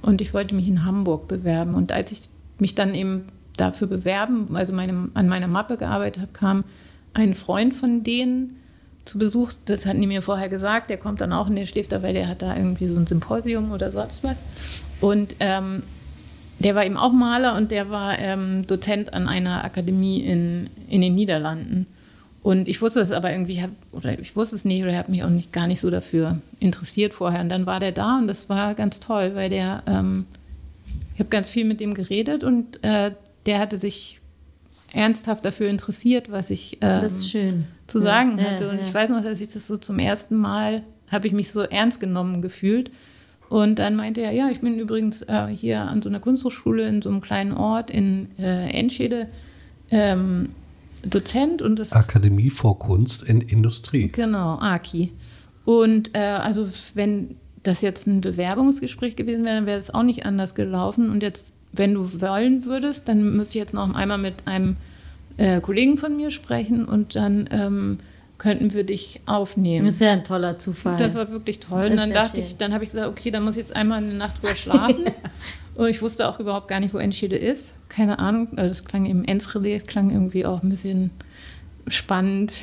und ich wollte mich in Hamburg bewerben. Und als ich mich dann eben dafür bewerben, also an meiner Mappe gearbeitet habe, kam ein Freund von denen zu Besuch. Das hatten die mir vorher gesagt. Der kommt dann auch in den Stifter, weil der hat da irgendwie so ein Symposium oder sonst was. Und der war eben auch Maler und der war Dozent an einer Akademie in den Niederlanden. Und ich wusste es aber irgendwie, ich wusste es nicht oder habe mich auch gar nicht so dafür interessiert vorher. Und dann war der da und das war ganz toll, weil ich habe ganz viel mit dem geredet und der hatte sich ernsthaft dafür interessiert, was ich das ist schön. zu sagen hatte. Und ich weiß noch, dass ich das so zum ersten Mal, habe ich mich so ernst genommen gefühlt. Und dann meinte er, ja, ich bin übrigens hier an so einer Kunsthochschule in so einem kleinen Ort in Enschede Dozent. Und das Akademie für Kunst in Industrie. Genau, AKI. Und also wenn das jetzt ein Bewerbungsgespräch gewesen wäre, dann wäre es auch nicht anders gelaufen. Und jetzt, wenn du wollen würdest, dann müsste ich jetzt noch einmal mit einem Kollegen von mir sprechen und dann könnten wir dich aufnehmen. Das ist ja ein toller Zufall. Das war wirklich toll. Und dann dann habe ich gesagt, okay, dann muss ich jetzt einmal eine Nacht drüber schlafen. Und ich wusste auch überhaupt gar nicht, wo Enschede ist. Keine Ahnung. Also das klang eben Enschede, es klang irgendwie auch ein bisschen spannend.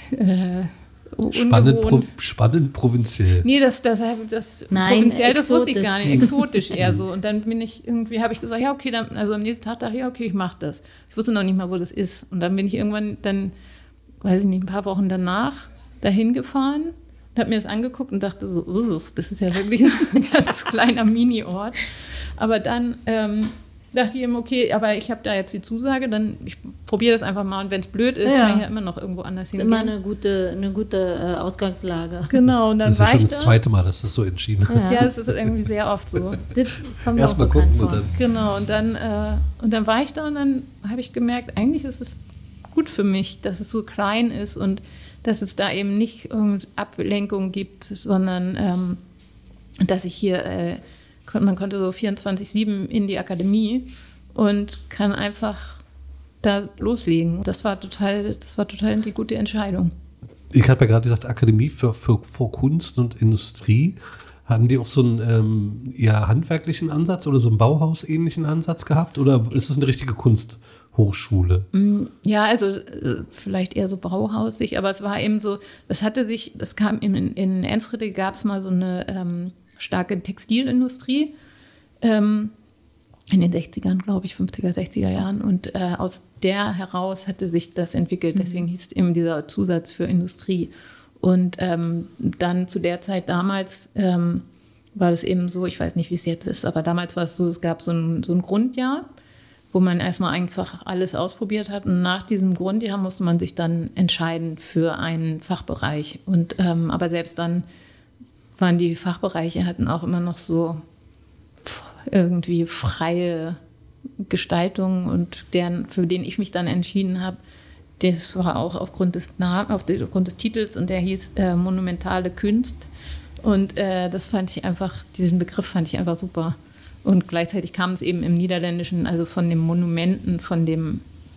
Spannend provinziell. Nee, das Nein, provinziell, das wusste ich gar nicht. exotisch. Exotisch eher so. Und dann habe ich gesagt, ja, okay, dann, also am nächsten Tag dachte ich, ja, okay, ich mache das. Ich wusste noch nicht mal, wo das ist. Und dann bin ich irgendwann weiß ich nicht, ein paar Wochen danach dahin gefahren und habe mir das angeguckt und dachte so, das ist ja wirklich ein ganz kleiner Mini-Ort. Aber dann dachte ich eben, okay, aber ich habe da jetzt die Zusage, dann ich probiere das einfach mal und wenn es blöd ist, kann ich ja immer noch irgendwo anders hingehen. Das ist immer eine gute Ausgangslage. Genau, und dann das ist ja schon das zweite Mal, dass das so entschieden ist. Ja, das ist irgendwie sehr oft so. Erst mal gucken und dann. Genau, und dann war ich da und dann habe ich gemerkt, eigentlich ist es gut für mich, dass es so klein ist und dass es da eben nicht irgendeine Ablenkung gibt, sondern dass ich hier, man konnte so 24/7 in die Akademie und kann einfach da loslegen. Das war total die gute Entscheidung. Ich habe ja gerade gesagt, Akademie für Kunst und Industrie. Haben die auch so einen eher handwerklichen Ansatz oder so einen Bauhaus-ähnlichen Ansatz gehabt? Oder ist es eine richtige Kunsthochschule? Ja, also vielleicht eher so bauhausig, aber es war eben so, das kam in Enschede gab es mal so eine starke Textilindustrie in den 60ern, glaube ich, 50er, 60er Jahren. Und aus der heraus hatte sich das entwickelt. Deswegen hieß es eben dieser Zusatz für Industrie. Und dann zu der Zeit damals war das eben so, ich weiß nicht, wie es jetzt ist, aber damals war es so, es gab so ein Grundjahr, wo man erstmal einfach alles ausprobiert hat. Und nach diesem Grundjahr musste man sich dann entscheiden für einen Fachbereich. Und aber selbst dann waren die Fachbereiche, hatten auch immer noch so irgendwie freie Gestaltung und für den ich mich dann entschieden habe, das war auch aufgrund des Titels und der hieß Monumentale Kunst und diesen Begriff fand ich einfach super und gleichzeitig kam es eben im Niederländischen, also von den Monumenten, von dem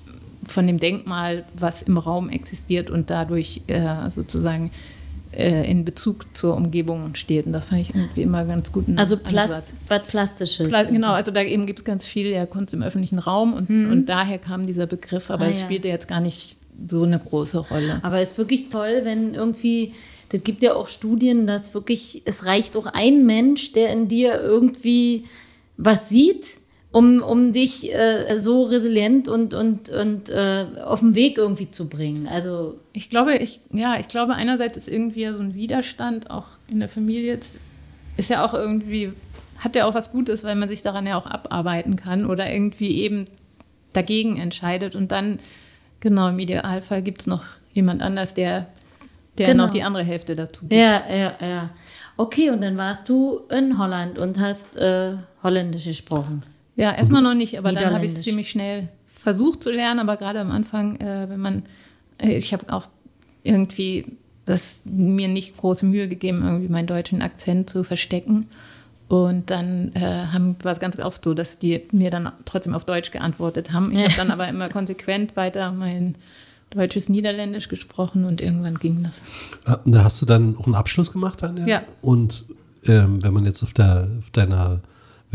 Denkmal, was im Raum existiert und dadurch sozusagen in Bezug zur Umgebung steht. Und das fand ich irgendwie immer ganz gut. Also was Plastisches. Genau, also da eben gibt es ganz viel Kunst im öffentlichen Raum und daher kam dieser Begriff, aber es spielte jetzt gar nicht so eine große Rolle. Aber es ist wirklich toll, wenn irgendwie, das gibt ja auch Studien, dass wirklich, es reicht auch ein Mensch, der in dir irgendwie was sieht, um dich so resilient und auf den Weg irgendwie zu bringen. Also ich glaube einerseits ist irgendwie so ein Widerstand auch in der Familie, ist ja auch irgendwie, hat ja auch was Gutes, weil man sich daran ja auch abarbeiten kann oder irgendwie eben dagegen entscheidet und dann, genau, im Idealfall gibt es noch jemand anders, der noch die andere Hälfte dazu gibt. Ja. Okay, und dann warst du in Holland und hast Holländisch gesprochen. Ja, erstmal noch nicht, aber dann habe ich es ziemlich schnell versucht zu lernen, aber gerade am Anfang, ich habe auch irgendwie mir nicht große Mühe gegeben, irgendwie meinen deutschen Akzent zu verstecken. Und dann war es ganz oft so, dass die mir dann trotzdem auf Deutsch geantwortet haben. Ich habe dann aber immer konsequent weiter mein deutsches Niederländisch gesprochen und irgendwann ging das. Da hast du dann auch einen Abschluss gemacht, Anja? Ja. Und wenn man jetzt auf deiner